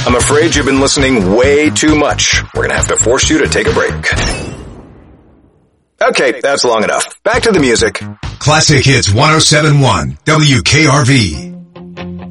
I'm afraid you've been listening way too much. We're gonna have to force you to take a break. Okay, that's long enough. Back to the music. Classic Hits 107.1 WKRV.